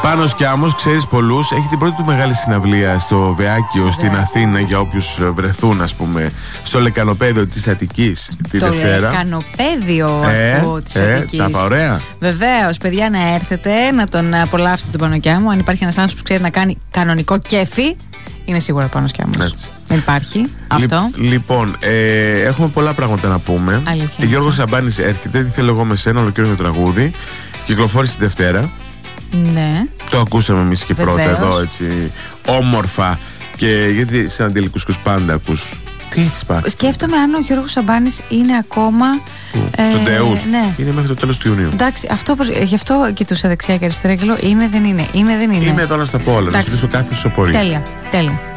Πάνος Κιάμος, ξέρεις πολλούς. Έχει την πρώτη του μεγάλη συναυλία στο Βεάκιο στην Αθήνα, για όποιους βρεθούν, ας πούμε, στο λεκανοπέδιο της Αττικής τη Δευτέρα. Το λεκανοπέδιο της Αττικής. Τα είπα ωραία. Βεβαίως, παιδιά, να έρθετε να τον απολαύσετε τον Πάνο Κιάμο. Αν υπάρχει ένας άνθρωπος που ξέρει να κάνει κανονικό κέφι, είναι σίγουρα Πάνος Κιάμος. Δεν υπάρχει αυτό. Λοιπόν, έχουμε πολλά πράγματα να πούμε. Γιώργος Σαμπάνης έρχεται. Τι θέλω εγώ με σένα, ολοκλήρωσε το τραγούδι. Κυκλοφόρησε τη Δευτέρα. Ναι. Το ακούσαμε εμείς και πρώτα εδώ, έτσι όμορφα. Και γιατί σε αντιλικούς πάντα ακούς. Τι έχεις πάθει? Σκέφτομαι αν ο Γιώργος Σαμπάνης είναι ακόμα στον Τεούς. Ναι. Είναι μέχρι το τέλος του Ιουνίου. Εντάξει, γι' αυτό κοιτούσα δεξιά και αριστερά και λέω είναι δεν είναι. Είμαι εδώ να στα πω όλα, να σου λύσω κάθε σοπορία. Τέλεια.